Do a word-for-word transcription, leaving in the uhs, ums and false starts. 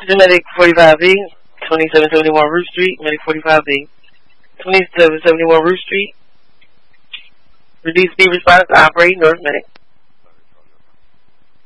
To Medic forty-five B, twenty-seven seventy-one Roof Street, Medic forty-five B, twenty-seven seventy-one Roof Street. Reduce speed response, operate North Medic.